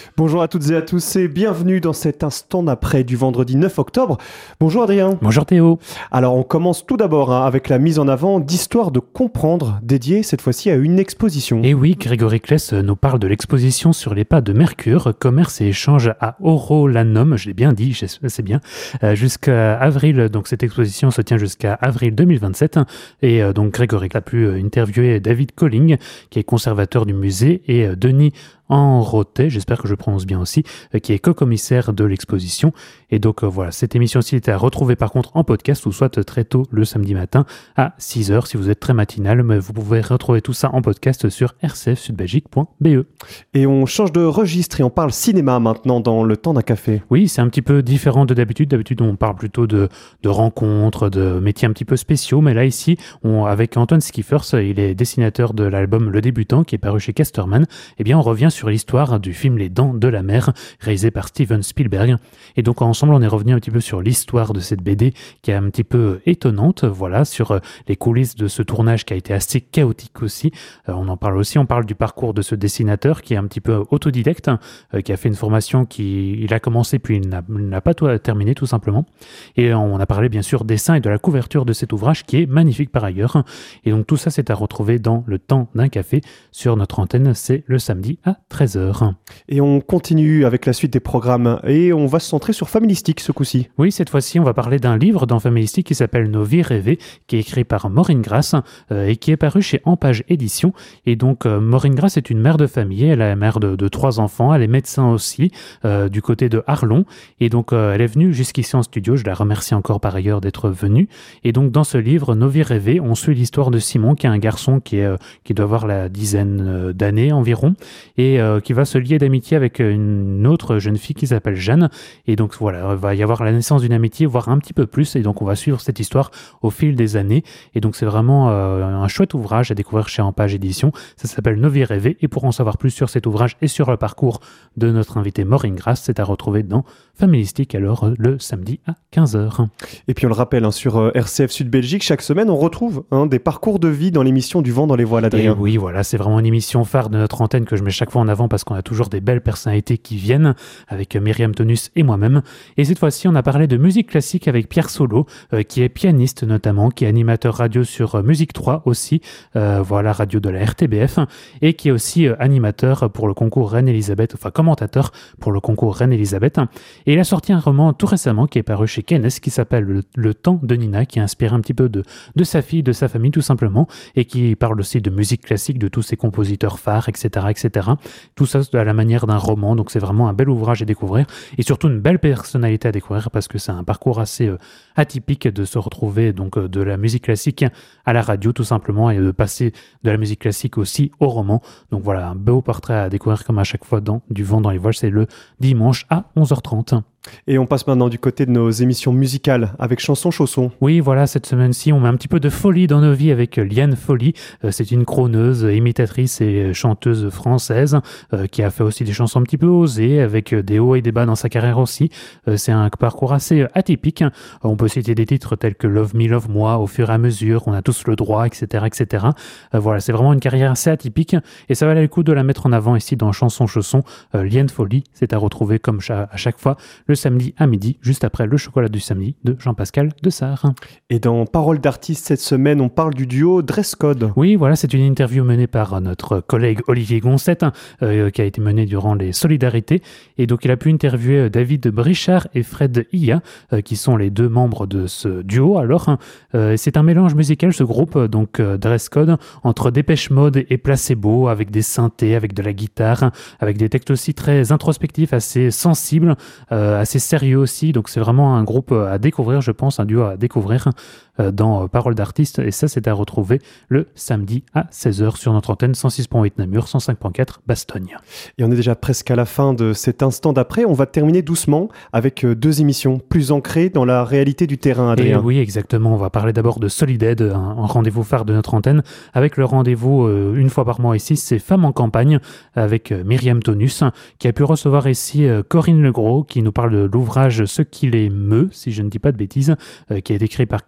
Bonjour à toutes et à tous et bienvenue dans cet instant d'après du vendredi 9 octobre. Bonjour Adrien. Bonjour Théo. Alors on commence tout d'abord avec la mise en avant d'Histoire de comprendre, dédiée cette fois-ci à une exposition. Et oui, Grégory Kless nous parle de l'exposition sur les pas de Mercure, commerce et échange à Orolanum, je l'ai bien dit, c'est bien, jusqu'à avril. Donc cette exposition se tient jusqu'à avril 2027 et donc Grégory Kless a pu interviewer David Colling, qui est conservateur du musée, et Denis Enrotet, j'espère que je prononce bien aussi, qui est co-commissaire de l'exposition. Et donc voilà, cette émission-ci était à retrouver par contre en podcast ou soit très tôt le samedi matin à 6h si vous êtes très matinal, mais vous pouvez retrouver tout ça en podcast sur rcfsudbelgique.be. Et on change de registre et on parle cinéma maintenant dans le temps d'un café. Oui, c'est un petit peu différent de d'habitude. D'habitude, on parle plutôt de rencontres, de métiers un petit peu spéciaux, mais là ici, avec Antoine Skiffers, il est dessinateur de l'album Le Débutant qui est paru chez Casterman. Eh bien, on revient sur l'histoire du film Les Dents de la Mer, réalisé par Steven Spielberg. Et donc ensemble, on est revenu un petit peu sur l'histoire de cette BD qui est un petit peu étonnante, voilà, sur les coulisses de ce tournage qui a été assez chaotique aussi. On en parle aussi, on parle du parcours de ce dessinateur qui est un petit peu autodidacte, qui a fait une formation il a commencé puis il n'a pas tout terminé tout simplement. Et on a parlé bien sûr dessin et de la couverture de cet ouvrage qui est magnifique par ailleurs. Et donc tout ça c'est à retrouver dans le temps d'un café sur notre antenne, c'est le samedi à 13h. Et on continue avec la suite des programmes et on va se centrer sur Familistique ce coup-ci. Oui, cette fois-ci, on va parler d'un livre dans Familistique qui s'appelle Nos vies rêvées, qui est écrit par Maureen Grass et qui est paru chez Ampage Éditions. Et donc, Maureen Grass est une mère de famille, elle est mère de 3 enfants, elle est médecin aussi, du côté de Arlon. Et donc, elle est venue jusqu'ici en studio, je la remercie encore par ailleurs d'être venue. Et donc, dans ce livre, Nos vies rêvées, on suit l'histoire de Simon, qui est un garçon qui doit avoir la dizaine d'années environ, et qui va se lier d'amitié avec une autre jeune fille qui s'appelle Jeanne. Et donc voilà, il va y avoir la naissance d'une amitié, voire un petit peu plus. Et donc on va suivre cette histoire au fil des années. Et donc c'est vraiment un chouette ouvrage à découvrir chez Ampage Éditions. Ça s'appelle Nos vies rêvées. Et pour en savoir plus sur cet ouvrage et sur le parcours de notre invité Maureen Grass, c'est à retrouver dans Familistique, alors le samedi à 15h. Et puis on le rappelle, sur RCF Sud Belgique, chaque semaine on retrouve des parcours de vie dans l'émission Du vent dans les voiles, Adrien. Et oui, voilà, c'est vraiment une émission phare de notre antenne que je mets chaque fois en avant parce qu'on a toujours des belles personnalités qui viennent avec Myriam Tonus et moi-même. Et cette fois-ci, on a parlé de musique classique avec Pierre Solo, qui est pianiste notamment, qui est animateur radio sur Musique 3 aussi, voilà, radio de la RTBF, et qui est aussi animateur pour le concours Reine-Elisabeth, enfin commentateur pour le concours Reine-Elisabeth. Et il a sorti un roman tout récemment qui est paru chez Kennes, qui s'appelle Le temps de Nina, qui inspire un petit peu de sa fille, de sa famille tout simplement, et qui parle aussi de musique classique, de tous ses compositeurs phares, etc., etc. Tout ça à la manière d'un roman, donc c'est vraiment un bel ouvrage à découvrir et surtout une belle personnalité à découvrir parce que c'est un parcours assez atypique de se retrouver donc de la musique classique à la radio tout simplement et de passer de la musique classique aussi au roman. Donc voilà, un beau portrait à découvrir comme à chaque fois dans Du vent dans les voiles, c'est le dimanche à 11h30. Et on passe maintenant du côté de nos émissions musicales avec Chanson Chausson. Oui, voilà, cette semaine-ci, on met un petit peu de folie dans nos vies avec Liane Folly. C'est une crooneuse, imitatrice et chanteuse française qui a fait aussi des chansons un petit peu osées avec des hauts et des bas dans sa carrière aussi. C'est un parcours assez atypique. On peut citer des titres tels que Love Me, Love Moi, Au fur et à mesure, On a tous le droit, etc., etc. Voilà, c'est vraiment une carrière assez atypique et ça valait le coup de la mettre en avant ici dans Chanson Chausson. Liane Folly, c'est à retrouver comme à chaque fois le samedi à midi, juste après le chocolat du samedi de Jean-Pascal Dessart. Et dans Paroles d'artistes cette semaine, on parle du duo Dress Code. Oui, voilà, c'est une interview menée par notre collègue Olivier Goncette, qui a été menée durant les Solidarités. Et donc, il a pu interviewer David Brichard et Fred Iya, qui sont les 2 membres de ce duo. Alors, c'est un mélange musical, ce groupe, donc Dress Code, entre Dépêche Mode et Placebo, avec des synthés, avec de la guitare, avec des textes aussi très introspectifs, assez sensibles, assez sérieux aussi, donc c'est vraiment un groupe à découvrir, je pense, un duo à découvrir dans Paroles d'artistes, et ça c'est à retrouver le samedi à 16h sur notre antenne 106.8 Namur, 105.4 Bastogne. Et on est déjà presque à la fin de cet instant d'après, on va terminer doucement avec 2 émissions plus ancrées dans la réalité du terrain, Adrien. Et oui, exactement, on va parler d'abord de Solided, un rendez-vous phare de notre antenne, avec le rendez-vous une fois par mois ici, c'est Femmes en campagne, avec Myriam Tonus, qui a pu recevoir ici Corinne Legros, qui nous parle de l'ouvrage Ce qui les meut, si je ne dis pas de bêtises, qui est écrit par Christelle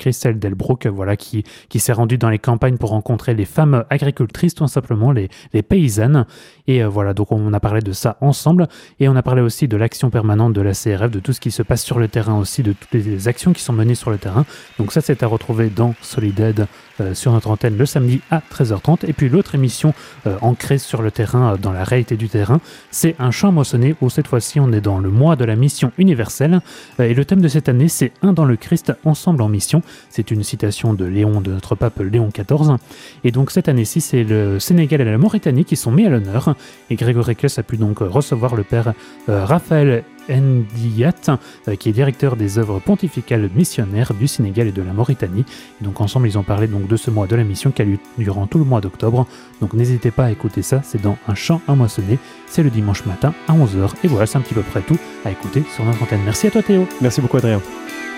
Delbrook, voilà, qui s'est rendu dans les campagnes pour rencontrer les femmes agricultrices, tout simplement, les paysannes. Et voilà, donc on a parlé de ça ensemble. Et on a parlé aussi de l'action permanente de la CRF, de tout ce qui se passe sur le terrain aussi, de toutes les actions qui sont menées sur le terrain. Donc ça, c'est à retrouver dans Solid sur notre antenne le samedi à 13h30. Et puis l'autre émission ancrée sur le terrain, dans la réalité du terrain, c'est Un champ moissonné, où cette fois-ci on est dans le mois de la mission universelle. Et le thème de cette année, c'est Un dans le Christ, ensemble en mission. C'est une citation de notre pape Léon XIV. Et donc cette année-ci, c'est le Sénégal et la Mauritanie qui sont mis à l'honneur. Et Grégory Kless a pu donc recevoir le père Raphaël Ndiat, qui est directeur des œuvres pontificales missionnaires du Sénégal et de la Mauritanie. Et donc ensemble, ils ont parlé donc de ce mois de la mission qui a lieu durant tout le mois d'octobre. Donc n'hésitez pas à écouter ça, c'est dans Un champ à moissonner. C'est le dimanche matin à 11h. Et voilà, c'est un petit peu près tout à écouter sur notre antenne. Merci à toi Théo. Merci beaucoup Adrien.